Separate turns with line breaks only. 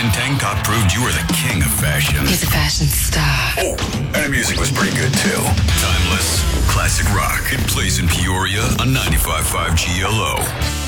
Peruvian tank top proved you were the king of fashion.
He's a fashion star.
Oh, and the music was pretty good too. Timeless, classic rock. It plays in Peoria on 95.5 GLO.